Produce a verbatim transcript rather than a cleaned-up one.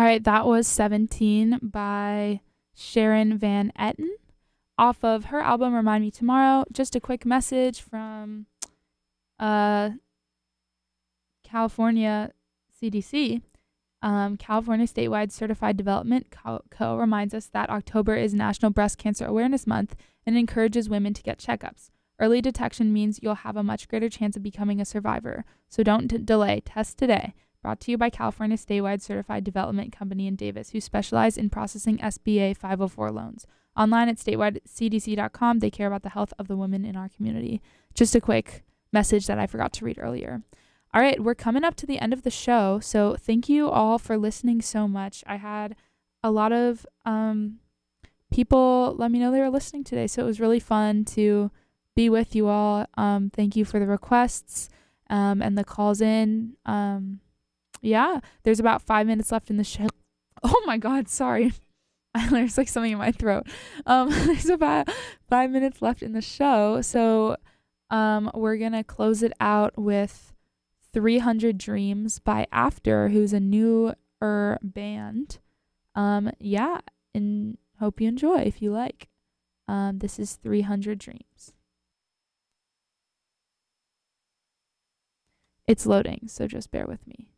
right, that was seventeen by Sharon Van Etten off of her album Remind Me Tomorrow. Just a quick message from uh, California C D C. Um, California Statewide Certified Development Co-, Co reminds us that October is National Breast Cancer Awareness Month and encourages women to get checkups. Early detection means you'll have a much greater chance of becoming a survivor. So don't d- delay. Test today. Brought to you by California Statewide Certified Development Company in Davis, who specialize in processing S B A five oh four loans. Online at statewide c d c dot com, they care about the health of the women in our community. Just a quick message that I forgot to read earlier. All right, we're coming up to the end of the show, so thank you all for listening so much. I had a lot of um, people let me know they were listening today, so it was really fun to be with you all. Um, thank you for the requests um, and the calls in. Um, yeah, there's about five minutes left in the show. Oh my God, sorry. There's like something in my throat. Um, there's about five minutes left in the show, so um, we're going to close it out with three hundred Dreams by After, who's a newer band. Um, yeah, and hope you enjoy if you like. Um, this is three hundred Dreams. It's loading, so just bear with me.